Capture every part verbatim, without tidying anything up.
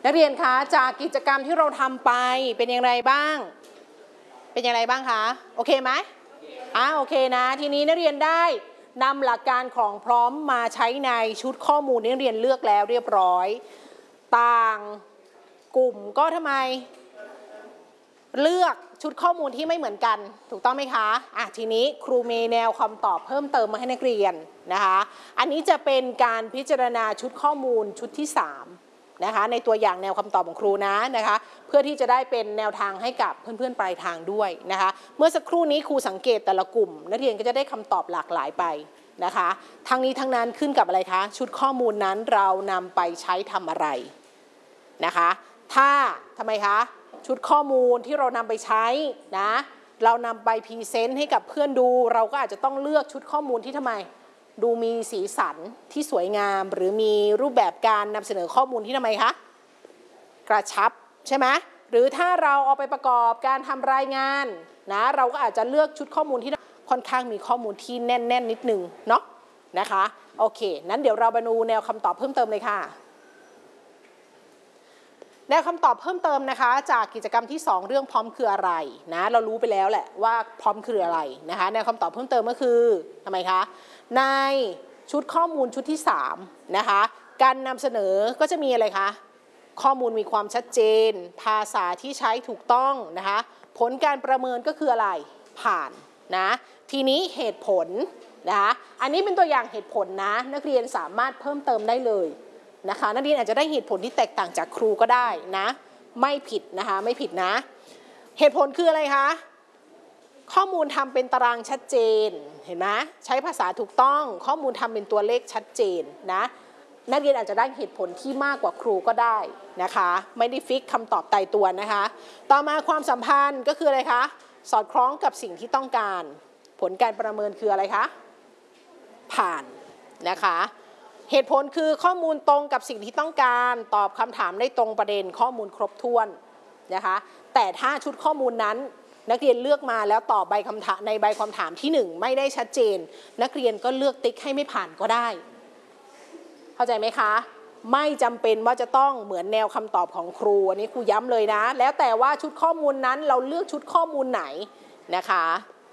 นักเรียนคะจากกิจกรรมที่เราทำไปเป็นอย่างไรบ้างเป็นอย่างไรบ้างคะโอเคไหมอ่าโอเคนะทีนี้นักเรียนได้นำหลักการของพร้อมมาใช้ในชุดข้อมูลที่นักเรียนเลือกแล้วเรียบร้อยต่างกลุ่มก็ทำไมเลือกชุดข้อมูลที่ไม่เหมือนกันถูกต้องไหมคะอ่ะทีนี้ครูมีแนวคำตอบเพิ่มเติมมาให้นักเรียนนะคะอันนี้จะเป็นการพิจารณาชุดข้อมูลชุดที่สามนะคะในตัวอย่างแนวคำตอบของครูนะนะคะเพื่อที่จะได้เป็นแนวทางให้กับเพื่อนๆปลายทางด้วยนะคะเมื่อสักครู่นี้ครูสังเกตแต่ละกลุ่มนักเรียนก็จะได้คำตอบหลากหลายไปนะคะทั้งนี้ทั้งนั้นขึ้นกับอะไรคะชุดข้อมูลนั้นเรานำไปใช้ทำอะไรนะคะถ้าทำไมคะชุดข้อมูลที่เรานำไปใช้นะเรานำไปพรีเซนต์ให้กับเพื่อนดูเราก็อาจจะต้องเลือกชุดข้อมูลที่ทำไมดูมีสีสันที่สวยงามหรือมีรูปแบบการนำเสนอข้อมูลที่ทำไมคะกระชับใช่ไหมหรือถ้าเราเอาไปประกอบการทำรายงานนะเราก็อาจจะเลือกชุดข้อมูลที่ค่อนข้างมีข้อมูลที่แน่นๆ น, นิดนึงเนาะนะคะโอเคนั้นเดี๋ยวเราไปดูแนวคำตอบเพิ่มเติมเลยค่ะแนวคำตอบเพิ่มเติมนะคะจากกิจกรรมที่สองเรื่องพร้อมคืออะไรนะเรารู้ไปแล้วแหละว่าพร้อมคืออะไรนะคะแนวคำตอบเพิ่มเติมก็คือทำไมคะในชุดข้อมูลชุดที่สามนะคะการนำเสนอก็จะมีอะไรคะข้อมูลมีความชัดเจนภาษาที่ใช้ถูกต้องนะคะผลการประเมินก็คืออะไรผ่านนะทีนี้เหตุผลนะคะอันนี้เป็นตัวอย่างเหตุผลนะนักเรียนสามารถเพิ่มเติมได้เลยนะคะนักเรียนอาจจะได้เหตุผลที่แตกต่างจากครูก็ได้นะไม่ผิดนะคะไม่ผิดนะเหตุผลคืออะไรคะข้อมูลทำเป็นตารางชัดเจนเห็นไหมใช้ภาษาถูกต้องข้อมูลทำเป็นตัวเลขชัดเจนนะนักเรียนอาจจะได้เหตุผลที่มากกว่าครูก็ได้นะคะไม่ได้ฟิกคำตอบตายตัวนะคะต่อมาความสัมพันธ์ก็คืออะไรคะสอดคล้องกับสิ่งที่ต้องการผลการประเมินคืออะไรคะผ่านนะคะเหตุผลคือข้อมูลตรงกับสิ่งที่ต้องการตอบคำถามได้ตรงประเด็นข้อมูลครบถ้วนนะคะแต่ถ้าชุดข้อมูลนั้นนักเรียนเลือกมาแล้วตอบใบคำถามในใบคำถามที่หนึ่งไม่ได้ชัดเจนนักเรียนก็เลือกติ๊กให้ไม่ผ่านก็ได้เข้าใจไหมคะไม่จำเป็นว่าจะต้องเหมือนแนวคำตอบของครูอันนี้ครูย้ำเลยนะแล้วแต่ว่าชุดข้อมูลนั้นเราเลือกชุดข้อมูลไหนนะคะ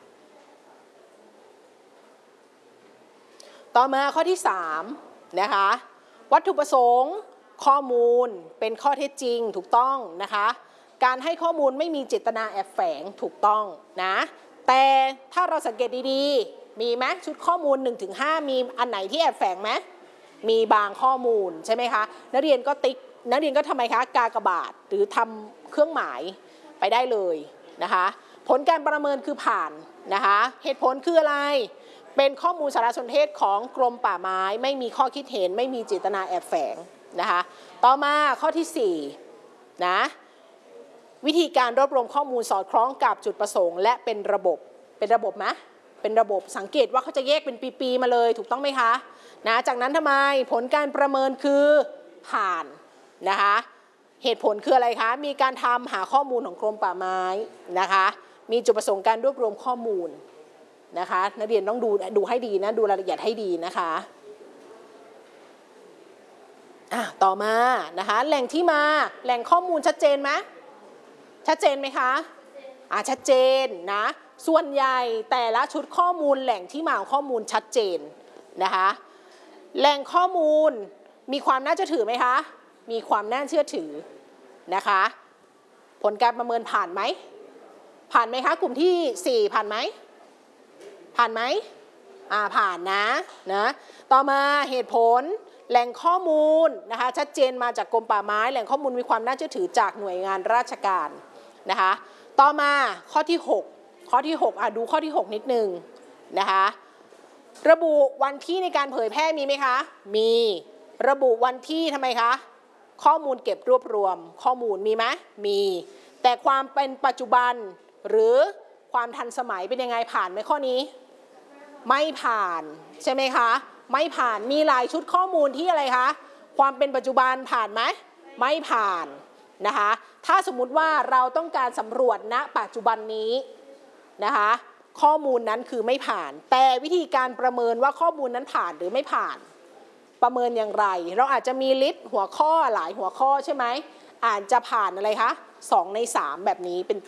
ต่อมาข้อที่สามนะคะวัตถุประสงค์ข้อมูลเป็นข้อเท็จจริงถูกต้องนะคะการให้ข้อมูลไม่มีเจตนาแอบแฝงถูกต้องนะแต่ถ้าเราสังเกตดีๆมีไหมชุดข้อมูล หนึ่งถึงห้า มีอันไหนที่แอบแฝงไหมมีบางข้อมูลใช่ไหมคะนักเรียนก็ติ๊กนักเรียนก็ทำไมคะกากบาทหรือทำเครื่องหมายไปได้เลยนะคะผลการประเมินคือผ่านนะคะเหตุผลคืออะไรเป็นข้อมูลสารสนเทศของกรมป่าไม้ไม่มีข้อคิดเห็นไม่มีเจตนาแอบแฝงนะคะต่อมาข้อที่สี่นะวิธีการรวบรวมข้อมูลสอดคล้องกับจุดประสงค์และเป็นระบบเป็นระบบไหมเป็นระบบสังเกตว่าเขาจะแยกเป็นปีๆมาเลยถูกต้องไหมคะนะจากนั้นทำไมผลการประเมินคือผ่านนะคะเหตุผลคืออะไรคะมีการทำหาข้อมูลของกรมป่าไม้นะคะมีจุดประสงค์การรวบรวมข้อมูลนะคะนักเรียนต้องดูดูให้ดีนะดูรายละเอียดให้ดีนะคะอ่ะต่อมานะคะแหล่งที่มาแหล่งข้อมูลชัดเจนไหมชัดเจนไหมคะอ่ะชัดเจนนะส่วนใหญ่แต่ละชุดข้อมูลแหล่งที่มาของข้อมูลชัดเจนนะคะแหล่งข้อมูลมีความน่าเชื่อถือไหมคะมีความน่าเชื่อถือนะคะผลการประเมินผ่านไหมผ่านไหมคะกลุ่มที่สี่ผ่านไหมผ่านไหมอ่าผ่านนะนะต่อมาเหตุผลแหล่งข้อมูลนะคะชัดเจนมาจากกรมป่าไม้แหล่งข้อมูลมีความน่าเชื่อถือจากหน่วยงานราชการนะคะต่อมาข้อที่หกข้อที่หกอ่ะดูข้อที่หกนิดนึงนะคะระบุวันที่ในการเผยแพร่มีไหมคะมีระบุวันที่ทำไมคะข้อมูลเก็บรวบรวมข้อมูลมีไหมมีแต่ความเป็นปัจจุบันหรือความทันสมัยเป็นยังไงผ่านไหมข้อนี้ไม่ผ่านใช่ไหมคะไม่ผ่านมีหลายชุดข้อมูลที่อะไรคะความเป็นปัจจุบันผ่านไหมไม่ผ่านนะคะถ้าสมมุติว่าเราต้องการสำรวจณปัจจุบันนี้นะคะข้อมูลนั้นคือไม่ผ่านแต่วิธีการประเมินว่าข้อมูลนั้นผ่านหรือไม่ผ่านประเมินอย่างไรเราอาจจะมีลิสต์หัวข้อหลายหัวข้อใช่ไหมอาจจะผ่านอะไรคะสองในสามแบบนี้เป็น